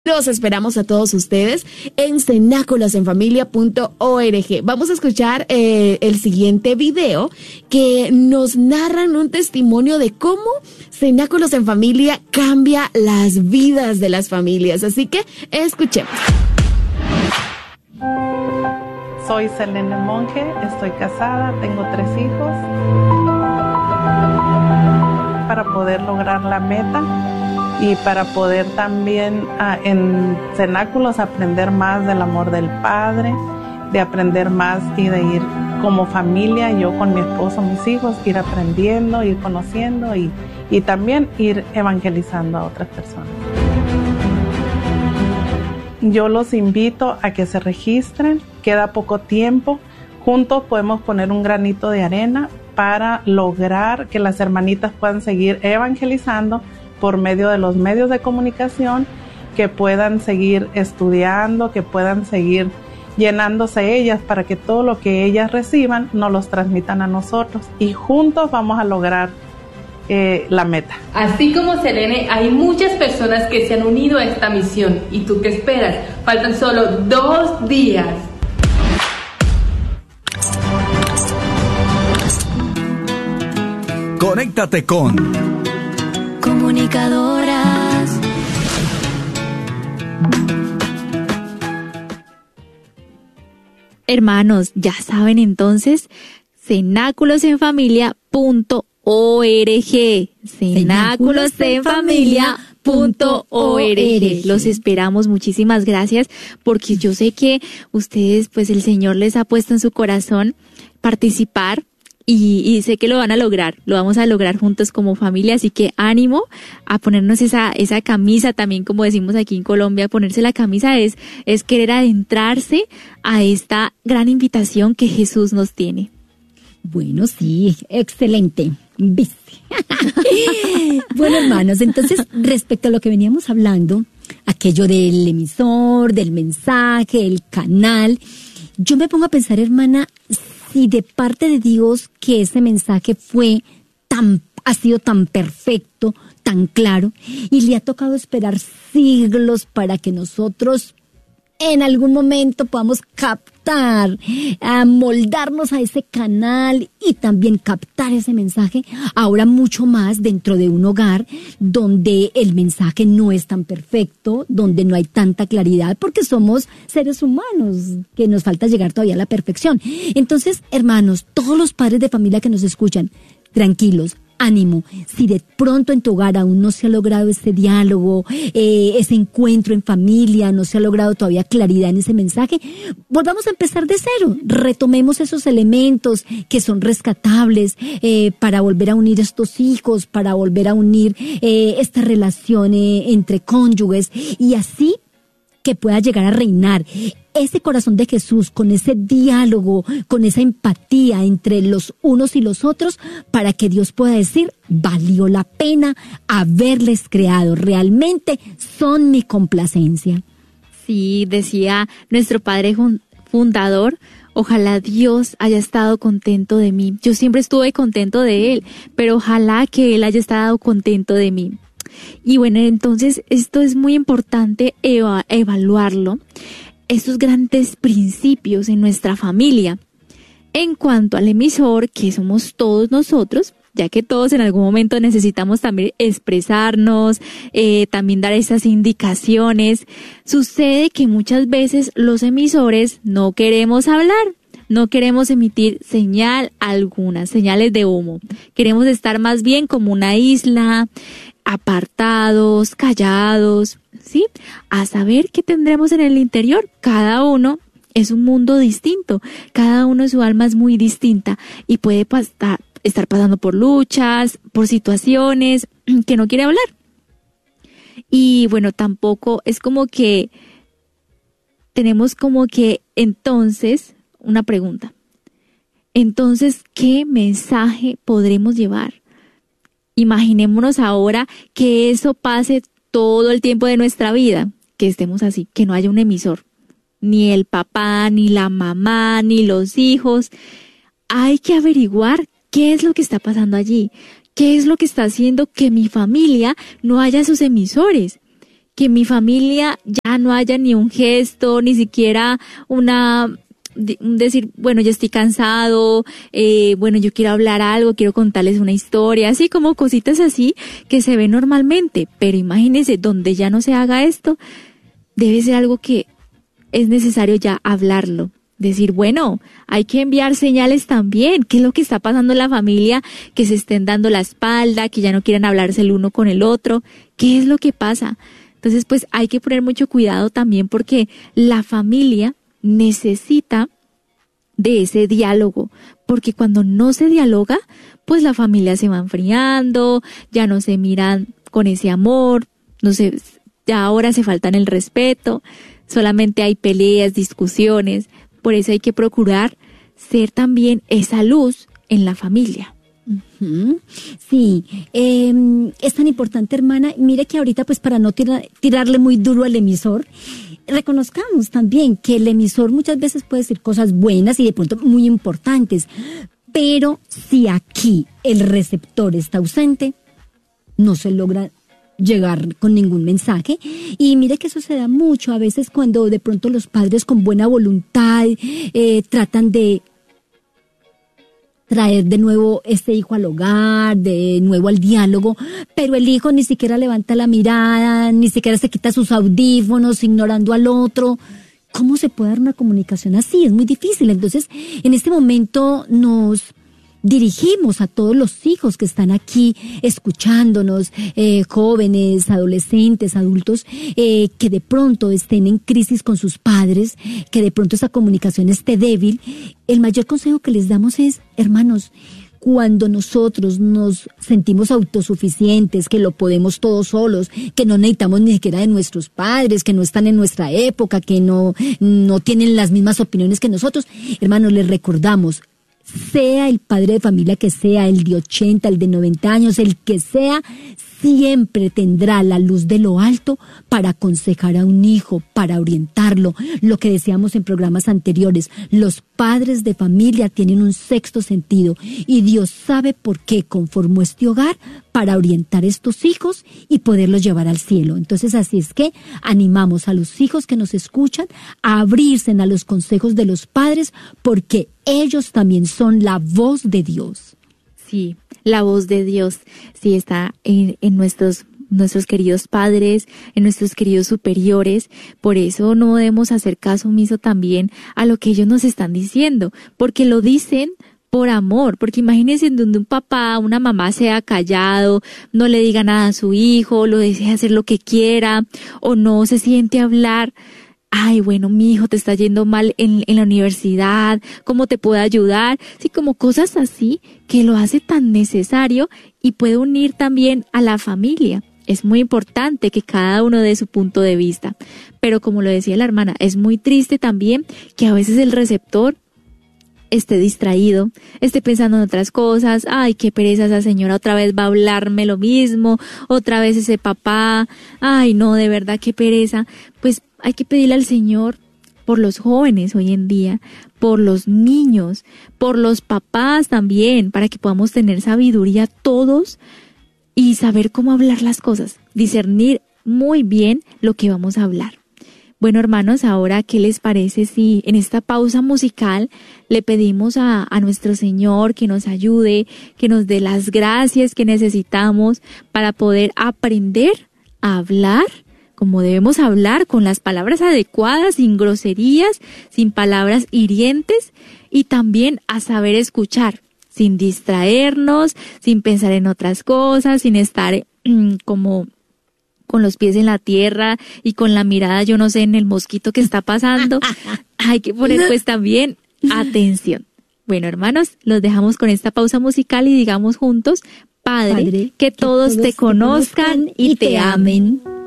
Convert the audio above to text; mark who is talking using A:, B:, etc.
A: Los esperamos a todos ustedes en cenáculosenfamilia.org. Vamos a escuchar el siguiente video que nos narran un testimonio de cómo Cenáculos en Familia cambia las vidas de las familias. Así que escuchemos.
B: Soy Selene Monge, estoy casada, tengo 3 hijos. Para poder lograr la meta y para poder también en Cenáculos aprender más del amor del Padre, de aprender más y de ir como familia, yo con mi esposo, mis hijos, ir aprendiendo, ir conociendo y también ir evangelizando a otras personas. Yo los invito a que se registren, queda poco tiempo, juntos podemos poner un granito de arena para lograr que las hermanitas puedan seguir evangelizando por medio de los medios de comunicación, que puedan seguir estudiando, que puedan seguir llenándose ellas para que todo lo que ellas reciban nos los transmitan a nosotros y juntos vamos a lograr la meta.
C: Así como Selene, hay muchas personas que se han unido a esta misión. ¿Y tú qué esperas? Faltan solo 2 días.
D: Conéctate con
E: Comunicadoras.
F: Hermanos, ya saben entonces, cenáculosenfamilia.org. cenáculosenfamilia.org. Los esperamos, muchísimas gracias, porque yo sé que ustedes, pues el Señor les ha puesto en su corazón participar. Y sé que lo van a lograr, lo vamos a lograr juntos como familia, así que ánimo a ponernos esa camisa también, como decimos aquí en Colombia, ponerse la camisa es querer adentrarse a esta gran invitación que Jesús nos tiene.
G: Bueno, sí, excelente, ¿viste? Bueno, hermanos, entonces respecto a lo que veníamos hablando, aquello del emisor, del mensaje, el canal, yo me pongo a pensar, hermana, si de parte de Dios que ese mensaje ha sido tan perfecto, tan claro, y le ha tocado esperar siglos para que nosotros en algún momento podamos captar, moldarnos a ese canal y también captar ese mensaje, ahora mucho más dentro de un hogar donde el mensaje no es tan perfecto, donde no hay tanta claridad, porque somos seres humanos que nos falta llegar todavía a la perfección. Entonces, hermanos, todos los padres de familia que nos escuchan, tranquilos, ánimo. Si de pronto en tu hogar aún no se ha logrado ese diálogo, ese encuentro en familia, no se ha logrado todavía claridad en ese mensaje, volvamos a empezar de cero. Retomemos esos elementos que son rescatables para volver a unir estos hijos, para volver a unir esta relación entre cónyuges y así que pueda llegar a reinar ese corazón de Jesús con ese diálogo, con esa empatía entre los unos y los otros, para que Dios pueda decir, valió la pena haberles creado, realmente son mi complacencia.
F: Sí, decía nuestro padre fundador, ojalá Dios haya estado contento de mí. Yo siempre estuve contento de Él, pero ojalá que Él haya estado contento de mí. Y bueno, entonces esto es muy importante evaluarlo, estos grandes principios en nuestra familia. En cuanto al emisor, que somos todos nosotros, ya que todos en algún momento necesitamos también expresarnos, también dar esas indicaciones, sucede que muchas veces los emisores no queremos hablar. No queremos emitir señal alguna, señales de humo. Queremos estar más bien como una isla, apartados, callados, ¿sí? A saber qué tendremos en el interior. Cada uno es un mundo distinto. Cada uno, su alma es muy distinta y puede estar pasando por luchas, por situaciones que no quiere hablar. Y bueno, tampoco es como que tenemos como que entonces... Una pregunta. Entonces, ¿qué mensaje podremos llevar? Imaginémonos ahora que eso pase todo el tiempo de nuestra vida, que estemos así, que no haya un emisor. Ni el papá, ni la mamá, ni los hijos. Hay que averiguar qué es lo que está pasando allí. ¿Qué es lo que está haciendo que mi familia no haya sus emisores? que en mi familia ya no haya ni un gesto, ni siquiera decir, bueno, yo estoy cansado, bueno, yo quiero hablar algo, quiero contarles una historia, así como cositas así que se ven normalmente, pero imagínense, donde ya no se haga esto, debe ser algo que es necesario ya hablarlo. Decir, bueno, hay que enviar señales también. ¿Qué es lo que está pasando en la familia? Que se estén dando la espalda, que ya no quieran hablarse el uno con el otro. ¿Qué es lo que pasa? Entonces, pues hay que poner mucho cuidado también porque la familia necesita de ese diálogo. Porque cuando no se dialoga, pues la familia se va enfriando, ya no se miran con ese amor, no sé, ya ahora se faltan el respeto, solamente hay peleas, discusiones. Por eso hay que procurar ser también esa luz en la familia.
G: Sí, es tan importante, hermana. Mire que ahorita, pues para no tirarle muy duro al emisor, reconozcamos también que el emisor muchas veces puede decir cosas buenas y de pronto muy importantes, pero si aquí el receptor está ausente, no se logra llegar con ningún mensaje. Y mire que eso se da mucho a veces cuando de pronto los padres con buena voluntad tratan de traer de nuevo este hijo al hogar, de nuevo al diálogo, pero el hijo ni siquiera levanta la mirada, ni siquiera se quita sus audífonos, ignorando al otro. ¿Cómo se puede dar una comunicación así? Es muy difícil. Entonces, en este momento nos dirigimos a todos los hijos que están aquí escuchándonos, jóvenes, adolescentes, adultos, que de pronto estén en crisis con sus padres, que de pronto esa comunicación esté débil. El mayor consejo que les damos es, hermanos, cuando nosotros nos sentimos autosuficientes, que lo podemos todos solos, que no necesitamos ni siquiera de nuestros padres, que no están en nuestra época, que no tienen las mismas opiniones que nosotros, hermanos, les recordamos, sea el padre de familia que sea, el de 80, el de 90 años, el que sea, siempre tendrá la luz de lo alto para aconsejar a un hijo, para orientarlo. Lo que decíamos en programas anteriores, los padres de familia tienen un sexto sentido y Dios sabe por qué conformó este hogar para orientar a estos hijos y poderlos llevar al cielo. Entonces, así es que animamos a los hijos que nos escuchan a abrirse a los consejos de los padres porque ellos también son la voz de Dios.
F: Sí, la voz de Dios sí está en nuestros queridos padres, en nuestros queridos superiores. Por eso no debemos hacer caso omiso también a lo que ellos nos están diciendo, porque lo dicen por amor, porque imagínense donde un papá, una mamá sea callado, no le diga nada a su hijo, lo deje hacer lo que quiera, o no se siente a hablar. Ay, bueno, mi hijo te está yendo mal en la universidad, ¿cómo te puedo ayudar? Sí, como cosas así que lo hace tan necesario y puede unir también a la familia. Es muy importante que cada uno dé su punto de vista, pero como lo decía la hermana, es muy triste también que a veces el receptor esté distraído, esté pensando en otras cosas. Ay, qué pereza esa señora, otra vez va a hablarme lo mismo, otra vez ese papá, ay no, de verdad qué pereza. Pues hay que pedirle al Señor por los jóvenes hoy en día, por los niños, por los papás también, para que podamos tener sabiduría todos y saber cómo hablar las cosas, discernir muy bien lo que vamos a hablar. Bueno, hermanos, ahora, ¿qué les parece si en esta pausa musical le pedimos a nuestro Señor que nos ayude, que nos dé las gracias que necesitamos para poder aprender a hablar como debemos hablar, con las palabras adecuadas, sin groserías, sin palabras hirientes, y también a saber escuchar, sin distraernos, sin pensar en otras cosas, sin estar como con los pies en la tierra y con la mirada, yo no sé, en el mosquito que está pasando. Hay que poner pues también atención. Bueno, hermanos, los dejamos con esta pausa musical y digamos juntos, Padre, que todos te conozcan y te amen.